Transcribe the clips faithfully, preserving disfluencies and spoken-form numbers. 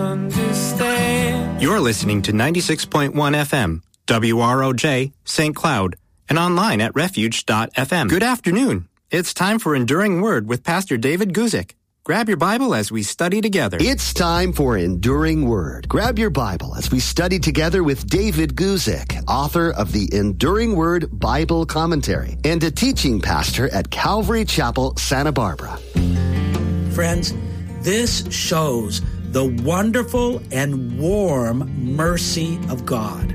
understand. You're listening to ninety-six point one F M, W R O J, Saint Cloud, and online at refuge dot f m. Good afternoon. It's time for Enduring Word with Pastor David Guzik. Grab your Bible as we study together. It's time for Enduring Word. Grab your Bible as we study together with David Guzik, author of the Enduring Word Bible Commentary and a teaching pastor at Calvary Chapel, Santa Barbara. Friends, this shows the wonderful and warm mercy of God.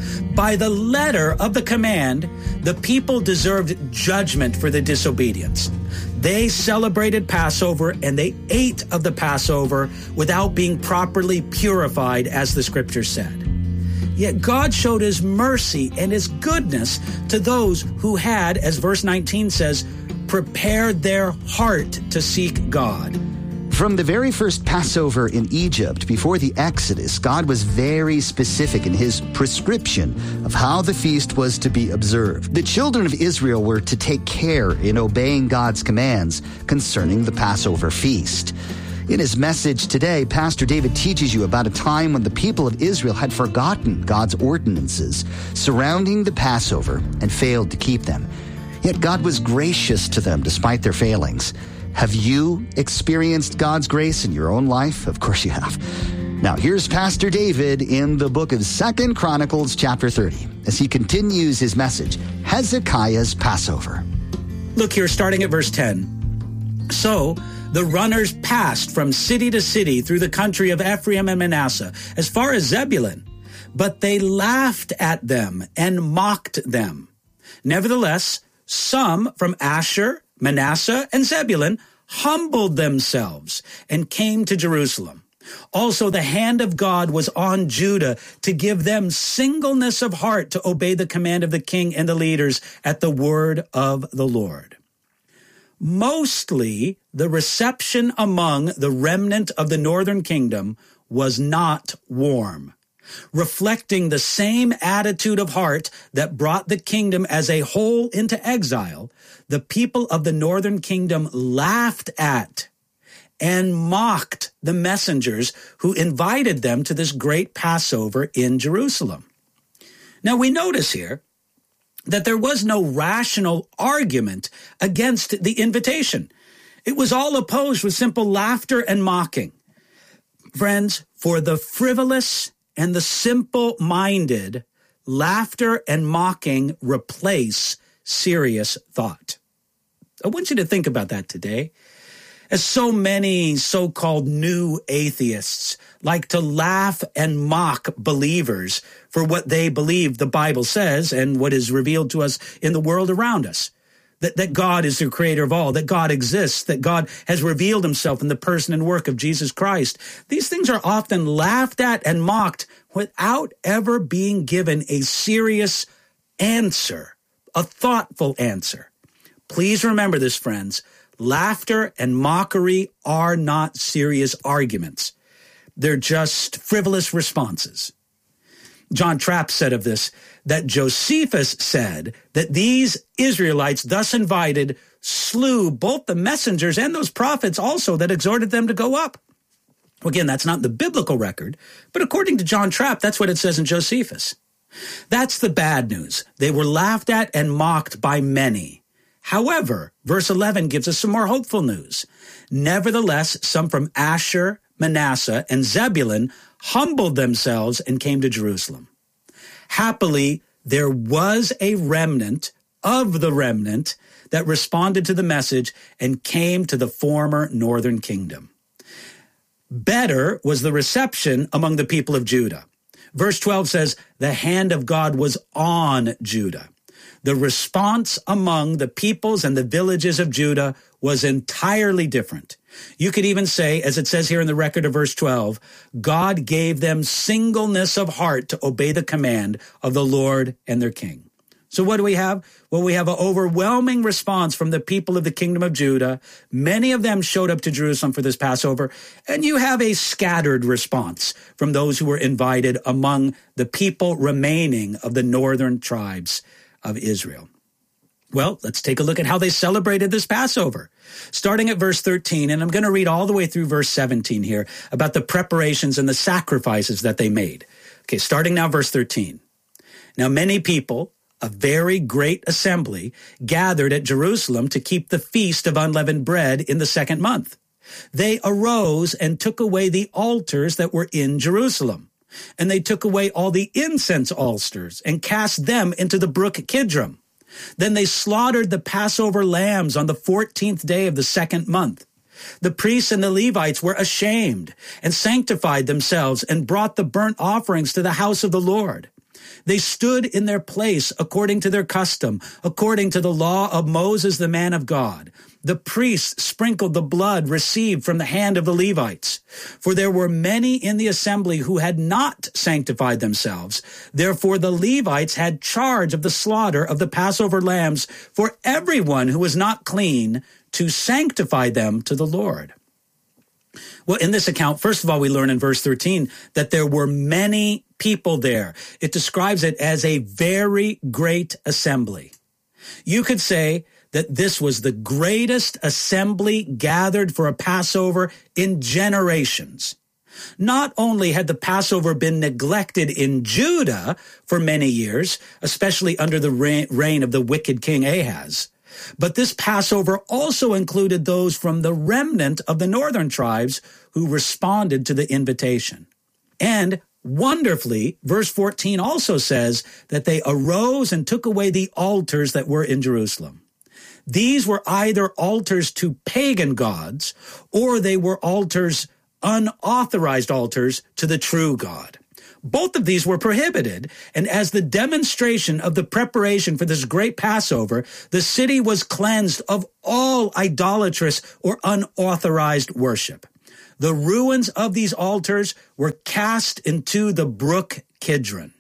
By the letter of the command, the people deserved judgment for the disobedience. They celebrated Passover and they ate of the Passover without being properly purified, as the scripture said. Yet God showed his mercy and his goodness to those who had, as verse nineteen says, prepared their heart to seek God. From the very first Passover in Egypt, before the Exodus, God was very specific in his prescription of how the feast was to be observed. The children of Israel were to take care in obeying God's commands concerning the Passover feast. In his message today, Pastor David teaches you about a time when the people of Israel had forgotten God's ordinances surrounding the Passover and failed to keep them. Yet God was gracious to them despite their failings. Have you experienced God's grace in your own life? Of course you have. Now, here's Pastor David in the book of Second Chronicles, chapter thirty, as he continues his message, Hezekiah's Passover. Look here, starting at verse ten. So the runners passed from city to city through the country of Ephraim and Manasseh, as far as Zebulun, but they laughed at them and mocked them. Nevertheless, some from Asher, Manasseh, and Zebulun humbled themselves and came to Jerusalem. Also, the hand of God was on Judah to give them singleness of heart to obey the command of the king and the leaders at the word of the Lord. Mostly, the reception among the remnant of the northern kingdom was not warm, reflecting the same attitude of heart that brought the kingdom as a whole into exile. The people of the northern kingdom laughed at and mocked the messengers who invited them to this great Passover in Jerusalem. Now we notice here that there was no rational argument against the invitation. It was all opposed with simple laughter and mocking. Friends, for the frivolous and the simple-minded, laughter and mocking replace serious thought. I want you to think about that today. As so many so-called new atheists like to laugh and mock believers for what they believe the Bible says and what is revealed to us in the world around us. That, that God is the creator of all, that God exists, that God has revealed himself in the person and work of Jesus Christ. These things are often laughed at and mocked without ever being given a serious answer, a thoughtful answer. Please remember this, friends. Laughter and mockery are not serious arguments. They're just frivolous responses. John Trapp said of this, that Josephus said that these Israelites thus invited slew both the messengers and those prophets also that exhorted them to go up. Again, that's not the biblical record, but according to John Trapp, that's what it says in Josephus. That's the bad news. They were laughed at and mocked by many. However, verse eleven gives us some more hopeful news. Nevertheless, some from Asher, Manasseh, and Zebulun humbled themselves and came to Jerusalem. Happily, there was a remnant of the remnant that responded to the message and came to the former northern kingdom. Better was the reception among the people of Judah. Verse twelve says, the hand of God was on Judah. The response among the peoples and the villages of Judah was entirely different. You could even say, as it says here in the record of verse twelve, God gave them singleness of heart to obey the command of the Lord and their king. So what do we have? Well, we have an overwhelming response from the people of the kingdom of Judah. Many of them showed up to Jerusalem for this Passover, and you have a scattered response from those who were invited among the people remaining of the northern tribes of Israel. Well, let's take a look at how they celebrated this Passover. Starting at verse thirteen, and I'm going to read all the way through verse seventeen here about the preparations and the sacrifices that they made. Okay, starting now verse thirteen. Now many people, a very great assembly, gathered at Jerusalem to keep the feast of unleavened bread in the second month. They arose and took away the altars that were in Jerusalem. And they took away all the incense altars and cast them into the brook Kidron. Then they slaughtered the Passover lambs on the fourteenth day of the second month. The priests and the Levites were ashamed and sanctified themselves and brought the burnt offerings to the house of the Lord. They stood in their place according to their custom, according to the law of Moses, the man of God. The priests sprinkled the blood received from the hand of the Levites. For there were many in the assembly who had not sanctified themselves. Therefore the Levites had charge of the slaughter of the Passover lambs for everyone who was not clean, to sanctify them to the Lord. Well, in this account, first of all, we learn in verse thirteen that there were many people there. It describes it as a very great assembly. You could say that this was the greatest assembly gathered for a Passover in generations. Not only had the Passover been neglected in Judah for many years, especially under the reign of the wicked king Ahaz, but this Passover also included those from the remnant of the northern tribes who responded to the invitation. And wonderfully, verse fourteen also says that they arose and took away the altars that were in Jerusalem. These were either altars to pagan gods, or they were altars, unauthorized altars to the true God. Both of these were prohibited, and as the demonstration of the preparation for this great Passover, the city was cleansed of all idolatrous or unauthorized worship. The ruins of these altars were cast into the brook Kidron.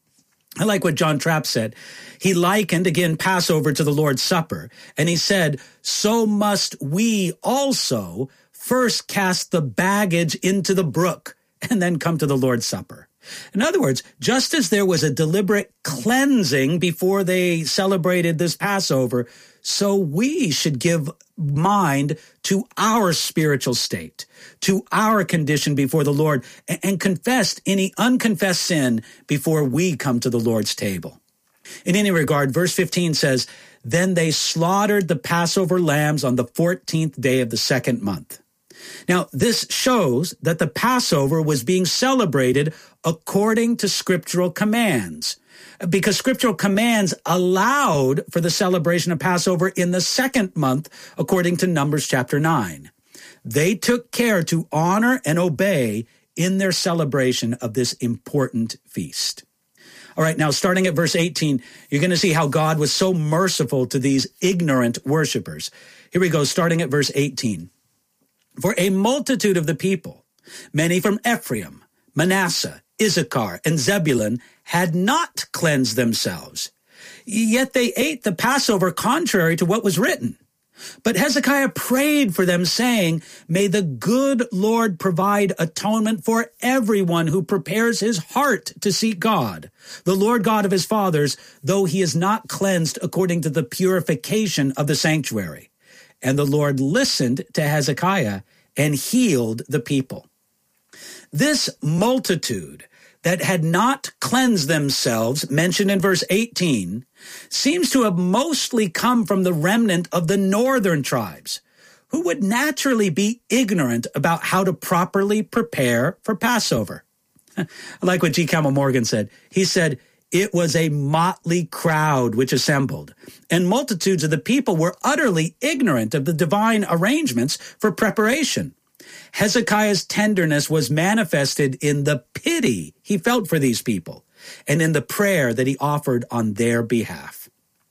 I like what John Trapp said. He likened, again, Passover to the Lord's Supper, and he said, so must we also first cast the baggage into the brook and then come to the Lord's Supper. In other words, just as there was a deliberate cleansing before they celebrated this Passover, so we should give mind to our spiritual state, to our condition before the Lord, and, and confess any unconfessed sin before we come to the Lord's table. In any regard, verse fifteen says, then they slaughtered the Passover lambs on the fourteenth day of the second month. Now, this shows that the Passover was being celebrated according to scriptural commands, because scriptural commands allowed for the celebration of Passover in the second month, according to Numbers chapter nine. They took care to honor and obey in their celebration of this important feast. All right, now starting at verse eighteen, you're going to see how God was so merciful to these ignorant worshipers. Here we go, starting at verse eighteen. For a multitude of the people, many from Ephraim, Manasseh, Issachar, and Zebulun, had not cleansed themselves. Yet they ate the Passover contrary to what was written. But Hezekiah prayed for them, saying, may the good Lord provide atonement for everyone who prepares his heart to seek God, the Lord God of his fathers, though he is not cleansed according to the purification of the sanctuary. And the Lord listened to Hezekiah and healed the people. This multitude that had not cleansed themselves, mentioned in verse eighteen, seems to have mostly come from the remnant of the northern tribes, who would naturally be ignorant about how to properly prepare for Passover. I like what G. Campbell Morgan said. He said, it was a motley crowd which assembled, and multitudes of the people were utterly ignorant of the divine arrangements for preparation. Hezekiah's tenderness was manifested in the pity he felt for these people and in the prayer that he offered on their behalf.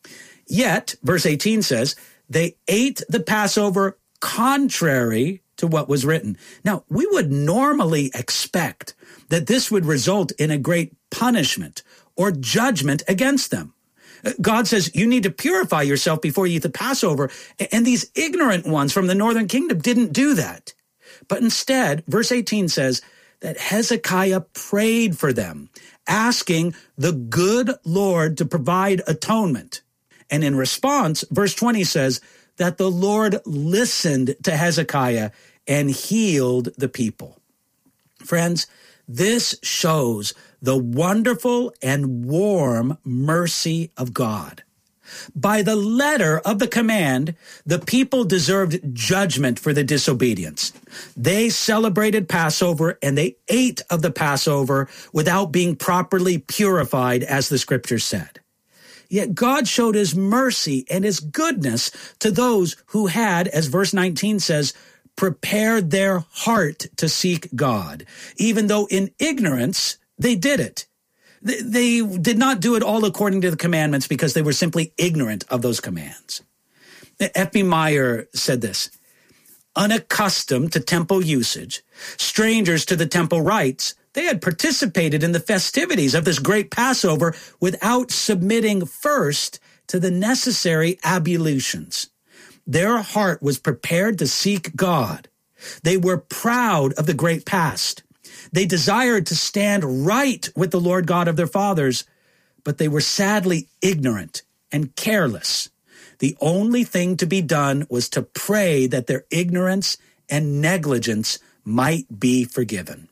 Yet, verse eighteen says, they ate the Passover contrary to what was written. Now, we would normally expect that this would result in a great punishment or judgment against them. God says you need to purify yourself before you eat the Passover, and these ignorant ones from the northern kingdom didn't do that. But instead, verse eighteen says that Hezekiah prayed for them, asking the good Lord to provide atonement. And in response, verse twenty says that the Lord listened to Hezekiah and healed the people. Friends, this shows the wonderful and warm mercy of God. By the letter of the command, the people deserved judgment for the disobedience. They celebrated Passover and they ate of the Passover without being properly purified, as the scripture said. Yet God showed his mercy and his goodness to those who had, as verse nineteen says, prepared their heart to seek God. Even though in ignorance, they did it. They did not do it all according to the commandments because they were simply ignorant of those commands. F B Meyer said this: unaccustomed to temple usage, strangers to the temple rites, they had participated in the festivities of this great Passover without submitting first to the necessary ablutions. Their heart was prepared to seek God. They were proud of the great past. They desired to stand right with the Lord God of their fathers, but they were sadly ignorant and careless. The only thing to be done was to pray that their ignorance and negligence might be forgiven.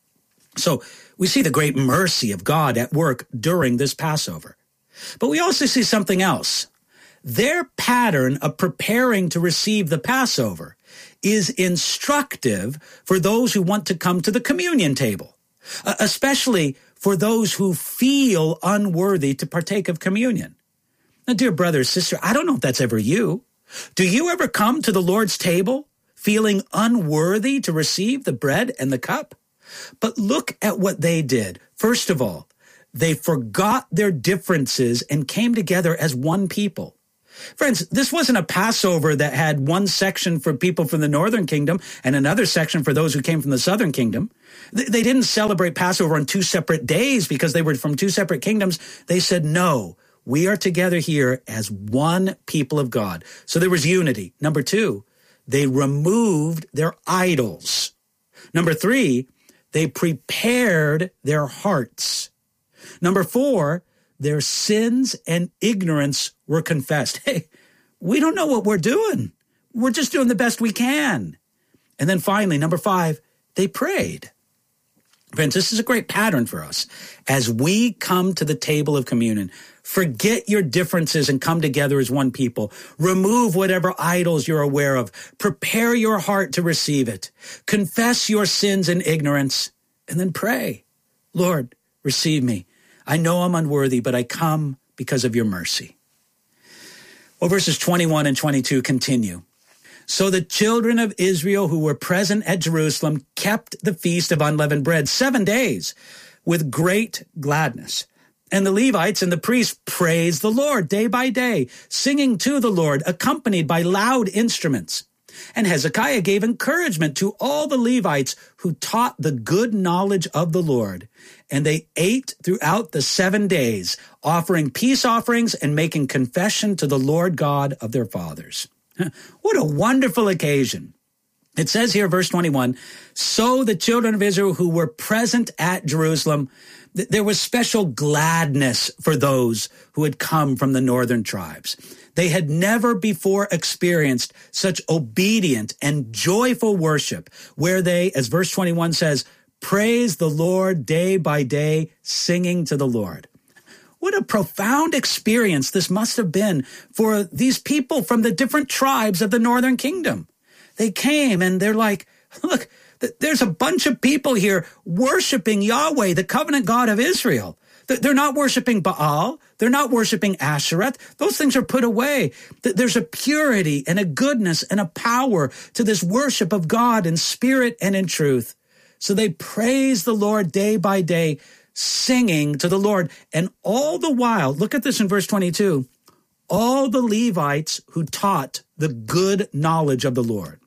So we see the great mercy of God at work during this Passover. But we also see something else. Their pattern of preparing to receive the Passover is instructive for those who want to come to the communion table, especially for those who feel unworthy to partake of communion. Now, dear brother or sister, I don't know if that's ever you. Do you ever come to the Lord's table feeling unworthy to receive the bread and the cup? But look at what they did. First of all, they forgot their differences and came together as one people. Friends, this wasn't a Passover that had one section for people from the northern kingdom and another section for those who came from the southern kingdom. They didn't celebrate Passover on two separate days because they were from two separate kingdoms. They said, no, we are together here as one people of God. So there was unity. Number two, they removed their idols. Number three, they prepared their hearts. Number four, their sins and ignorance were confessed. Hey, we don't know what we're doing. We're just doing the best we can. And then finally, number five, they prayed. Friends, this is a great pattern for us. As we come to the table of communion, forget your differences and come together as one people. Remove whatever idols you're aware of. Prepare your heart to receive it. Confess your sins and ignorance, and then pray. Lord, receive me. I know I'm unworthy, but I come because of your mercy. Well, verses twenty-one and twenty-two continue. So the children of Israel who were present at Jerusalem kept the feast of unleavened bread seven days with great gladness. And the Levites and the priests praised the Lord day by day, singing to the Lord, accompanied by loud instruments. And Hezekiah gave encouragement to all the Levites who taught the good knowledge of the Lord. And they ate throughout the seven days, offering peace offerings and making confession to the Lord God of their fathers. What a wonderful occasion. It says here, verse twenty-one, so the children of Israel who were present at Jerusalem, th- there was special gladness for those who had come from the northern tribes. They had never before experienced such obedient and joyful worship, where they, as verse twenty-one says, praise the Lord day by day, singing to the Lord. What a profound experience this must have been for these people from the different tribes of the northern kingdom. They came and they're like, look, there's a bunch of people here worshiping Yahweh, the covenant God of Israel. They're not worshiping Baal. They're not worshiping Ashereth. Those things are put away. There's a purity and a goodness and a power to this worship of God in spirit and in truth. So they praise the Lord day by day, singing to the Lord. And all the while, look at this in verse twenty-two, all the Levites who taught the good knowledge of the Lord.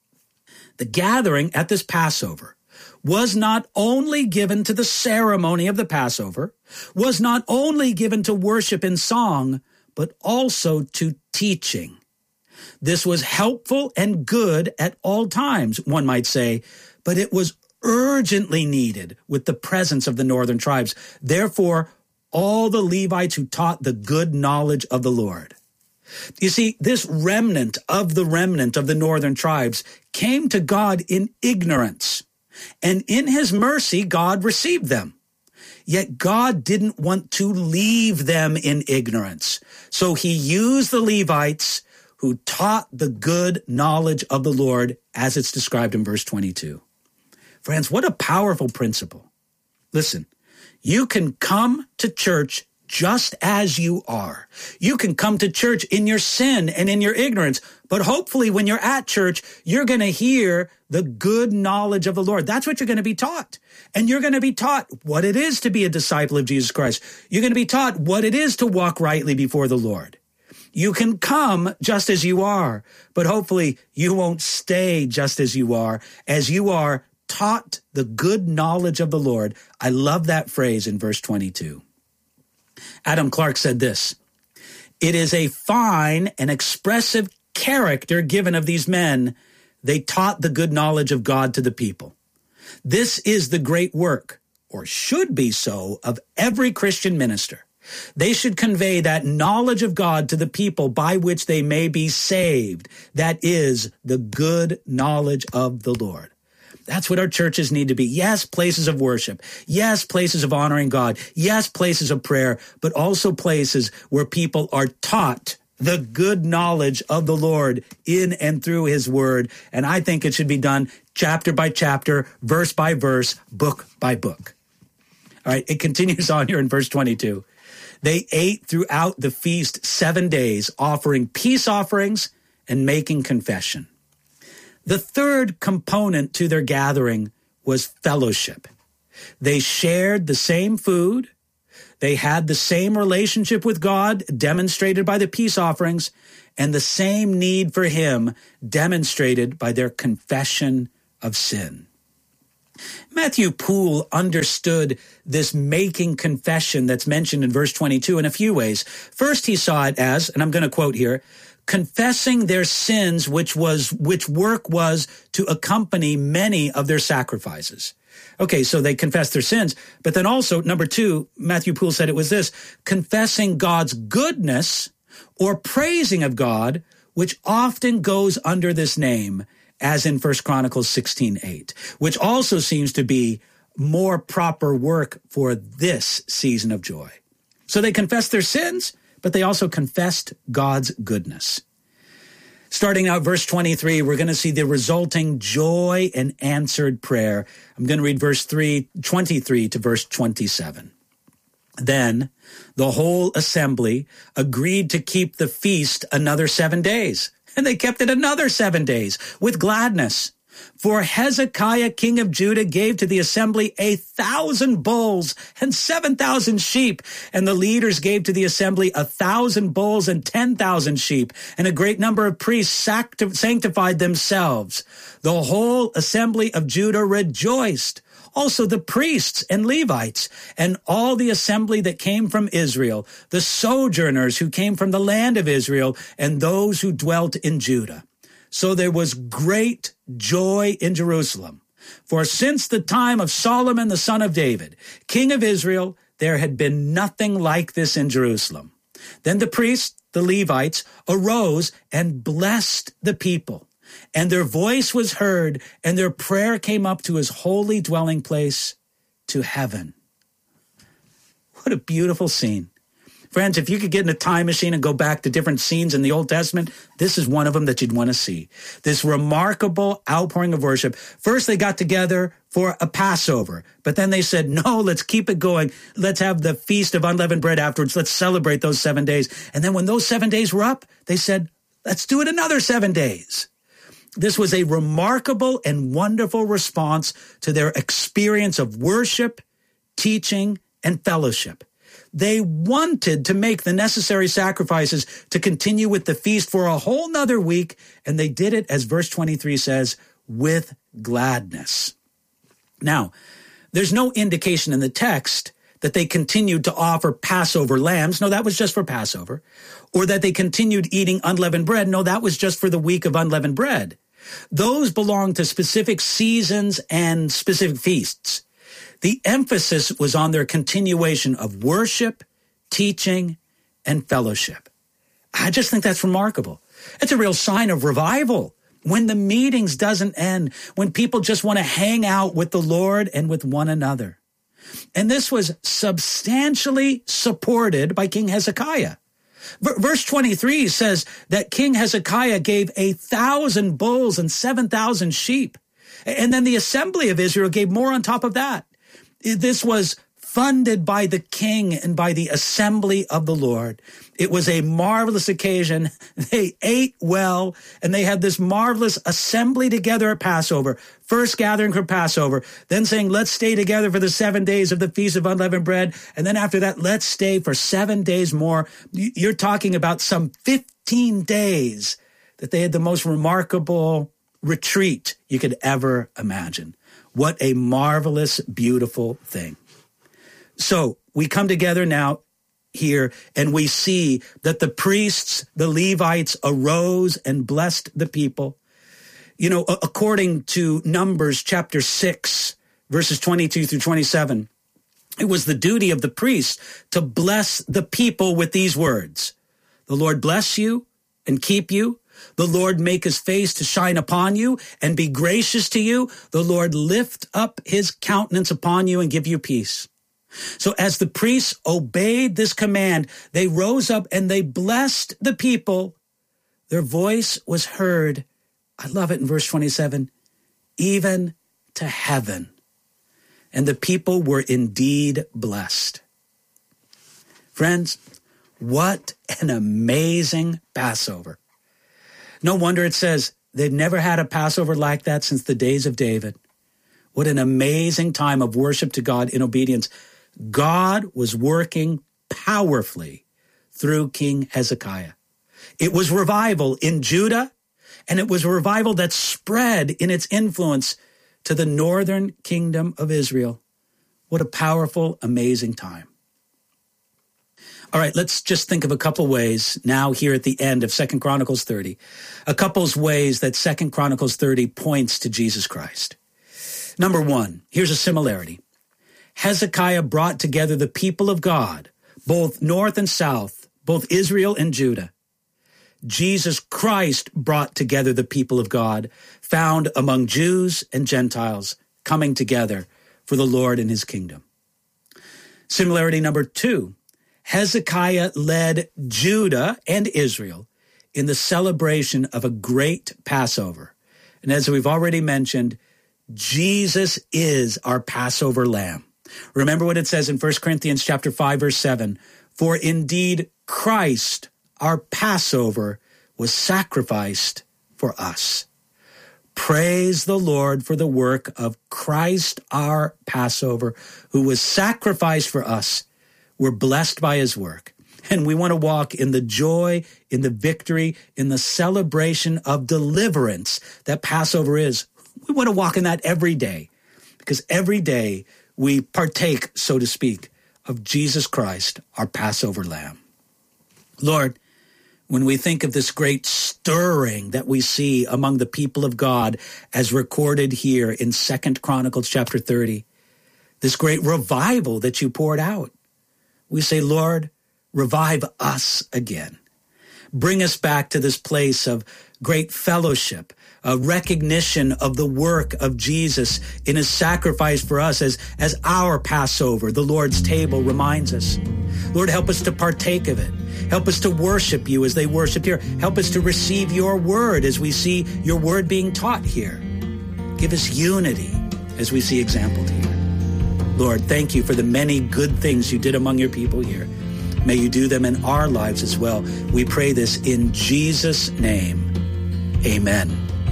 The gathering at this Passover was not only given to the ceremony of the Passover, was not only given to worship in song, but also to teaching. This was helpful and good at all times, one might say, but it was urgently needed with the presence of the northern tribes. Therefore, all the Levites who taught the good knowledge of the Lord. You see, this remnant of the remnant of the northern tribes came to God in ignorance, and in his mercy, God received them. Yet God didn't want to leave them in ignorance, so he used the Levites who taught the good knowledge of the Lord, as it's described in verse twenty-two. Friends, what a powerful principle. Listen, you can come to church just as you are. You can come to church in your sin and in your ignorance, but hopefully when you're at church, you're going to hear the good knowledge of the Lord. That's what you're going to be taught. And you're going to be taught what it is to be a disciple of Jesus Christ. You're going to be taught what it is to walk rightly before the Lord. You can come just as you are, but hopefully you won't stay just as you are, as you are taught the good knowledge of the Lord. I love that phrase in verse twenty-two. Adam Clarke said this, "It is a fine and expressive character given of these men. They taught the good knowledge of God to the people. This is the great work, or should be so, of every Christian minister. They should convey that knowledge of God to the people by which they may be saved. That is the good knowledge of the Lord." That's what our churches need to be. Yes, places of worship. Yes, places of honoring God. Yes, places of prayer, but also places where people are taught the good knowledge of the Lord in and through his word. And I think it should be done chapter by chapter, verse by verse, book by book. All right, it continues on here in verse twenty-two. They ate throughout the feast seven days, offering peace offerings and making confession. The third component to their gathering was fellowship. They shared the same food. They had the same relationship with God demonstrated by the peace offerings, and the same need for him demonstrated by their confession of sin. Matthew Poole understood this making confession that's mentioned in verse twenty-two in a few ways. First, he saw it as, and I'm going to quote here, confessing their sins, which was, which work was to accompany many of their sacrifices. Okay, so they confessed their sins, but then also, number two, Matthew Poole said it was this, confessing God's goodness or praising of God, which often goes under this name, as in First Chronicles sixteen eight, which also seems to be more proper work for this season of joy. So they confessed their sins, but they also confessed God's goodness. Starting out verse twenty-three, we're going to see the resulting joy and answered prayer. I'm going to read verse three, twenty-three to verse twenty-seven. Then the whole assembly agreed to keep the feast another seven days, and they kept it another seven days with gladness. For Hezekiah, king of Judah, gave to the assembly a thousand bulls and seven thousand sheep. And the leaders gave to the assembly a thousand bulls and ten thousand sheep. And a great number of priests sanctified themselves. The whole assembly of Judah rejoiced. Also the priests and Levites and all the assembly that came from Israel, the sojourners who came from the land of Israel, and those who dwelt in Judah. So there was great joy in Jerusalem. For since the time of Solomon, the son of David, king of Israel, there had been nothing like this in Jerusalem. Then the priests, the Levites, arose and blessed the people. And their voice was heard, and their prayer came up to his holy dwelling place, to heaven. What a beautiful scene. Friends, if you could get in a time machine and go back to different scenes in the Old Testament, this is one of them that you'd want to see. This remarkable outpouring of worship. First, they got together for a Passover, but then they said, no, let's keep it going. Let's have the Feast of Unleavened Bread afterwards. Let's celebrate those seven days. And then when those seven days were up, they said, let's do it another seven days. This was a remarkable and wonderful response to their experience of worship, teaching, and fellowship. They wanted to make the necessary sacrifices to continue with the feast for a whole nother week, and they did it, as verse twenty-three says, with gladness. Now, there's no indication in the text that they continued to offer Passover lambs. No, that was just for Passover. Or that they continued eating unleavened bread. No, that was just for the week of unleavened bread. Those belong to specific seasons and specific feasts. The emphasis was on their continuation of worship, teaching, and fellowship. I just think that's remarkable. It's a real sign of revival when the meetings doesn't end, when people just want to hang out with the Lord and with one another. And this was substantially supported by King Hezekiah. V- verse twenty-three says that King Hezekiah gave a thousand bulls and seven thousand sheep. And then the assembly of Israel gave more on top of that. This was funded by the king and by the assembly of the Lord. It was a marvelous occasion. They ate well, and they had this marvelous assembly together at Passover. First gathering for Passover, then saying, let's stay together for the seven days of the Feast of Unleavened Bread. And then after that, let's stay for seven days more. You're talking about some fifteen days that they had the most remarkable retreat you could ever imagine. What a marvelous, beautiful thing. So we come together now here and we see that the priests, the Levites, arose and blessed the people. You know, according to Numbers chapter six, verses twenty-two through twenty-seven, it was the duty of the priests to bless the people with these words. The Lord bless you and keep you. The Lord make his face to shine upon you and be gracious to you. The Lord lift up his countenance upon you and give you peace. So as the priests obeyed this command, they rose up and they blessed the people. Their voice was heard. I love it in verse twenty-seven, even to heaven. And the people were indeed blessed. Friends, what an amazing Passover. No wonder it says they've never had a Passover like that since the days of David. What an amazing time of worship to God in obedience. God was working powerfully through King Hezekiah. It was revival in Judah, and it was a revival that spread in its influence to the northern kingdom of Israel. What a powerful, amazing time. All right, let's just think of a couple ways now here at the end of Second Chronicles thirty. A couple ways that Second Chronicles thirty points to Jesus Christ. Number one, here's a similarity. Hezekiah brought together the people of God, both north and south, both Israel and Judah. Jesus Christ brought together the people of God, found among Jews and Gentiles, coming together for the Lord and his kingdom. Similarity number two, Hezekiah led Judah and Israel in the celebration of a great Passover. And as we've already mentioned, Jesus is our Passover lamb. Remember what it says in First Corinthians chapter five, verse seven, for indeed Christ, our Passover, was sacrificed for us. Praise the Lord for the work of Christ, our Passover, who was sacrificed for us. We're blessed by his work. And we want to walk in the joy, in the victory, in the celebration of deliverance that Passover is. We want to walk in that every day, because every day we partake, so to speak, of Jesus Christ, our Passover lamb. Lord, when we think of this great stirring that we see among the people of God as recorded here in Second Chronicles chapter thirty, this great revival that you poured out, we say, Lord, revive us again. Bring us back to this place of great fellowship, a recognition of the work of Jesus in his sacrifice for us as, as our Passover, the Lord's table reminds us. Lord, help us to partake of it. Help us to worship you as they worship here. Help us to receive your word as we see your word being taught here. Give us unity as we see exampled here. Lord, thank you for the many good things you did among your people here. May you do them in our lives as well. We pray this in Jesus' name. Amen.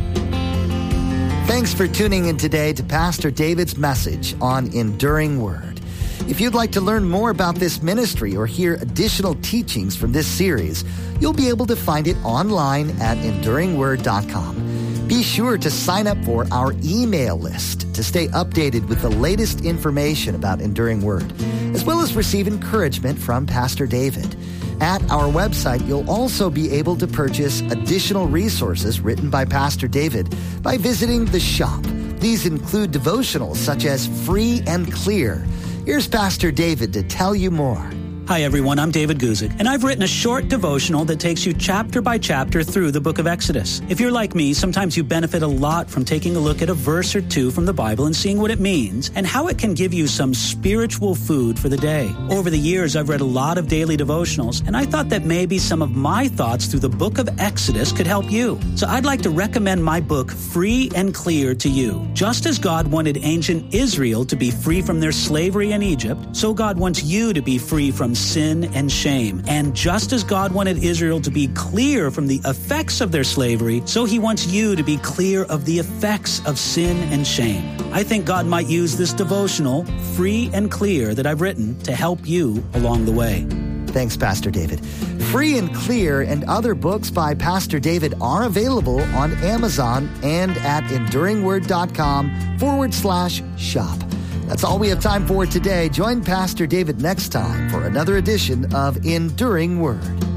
Thanks for tuning in today to Pastor David's message on Enduring Word. If you'd like to learn more about this ministry or hear additional teachings from this series, you'll be able to find it online at enduring word dot com. Be sure to sign up for our email list to stay updated with the latest information about Enduring Word, as well as receive encouragement from Pastor David. At our website, you'll also be able to purchase additional resources written by Pastor David by visiting the shop, These include devotionals such as Free and Clear. Here's Pastor David to tell you more. Hi everyone, I'm David Guzik, and I've written a short devotional that takes you chapter by chapter through the book of Exodus. If you're like me, sometimes you benefit a lot from taking a look at a verse or two from the Bible and seeing what it means and how it can give you some spiritual food for the day. Over the years, I've read a lot of daily devotionals, and I thought that maybe some of my thoughts through the book of Exodus could help you. So I'd like to recommend my book, Free and Clear, to you. Just as God wanted ancient Israel to be free from their slavery in Egypt, so God wants you to be free from sin and shame. And just as God wanted Israel to be clear from the effects of their slavery, so he wants you to be clear of the effects of sin and shame. I think God might use this devotional, Free and Clear, that I've written to help you along the way. Thanks, Pastor David. Free and Clear and other books by Pastor David are available on Amazon and at enduringword.com forward slash shop. That's all we have time for today. Join Pastor David next time for another edition of Enduring Word.